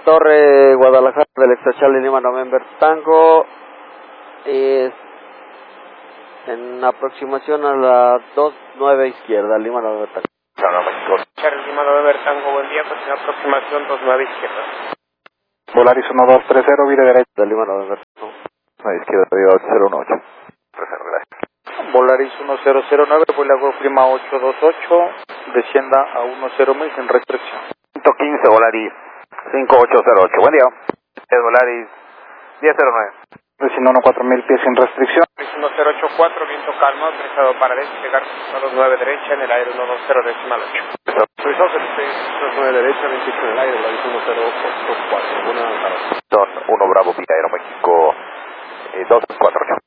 Torre Guadalajara del Extra Lima November Tango, en aproximación a la 29 izquierda, Lima November Tango. Charlie Lima November Tango, buen día, pues en aproximación 29 izquierda. Volaris 1230, vire derecha. De Lima November Tango. A izquierda, 018. Volaris 1009, vuelo prima 828, descienda a 10.000 sin restricción. 115 Volaris 5808, buen día. Es Volaris 1009. Desciendo a 4.000 pies sin restricción. 1084, viento calma, autorizado para despegar a 29 derecha en el aire 120 decimal 8. Autorizado 9 derecha, 28 en el aire, la 1084. Buenas tardes. Son 1 Bravo Villa Aeroméxico 248.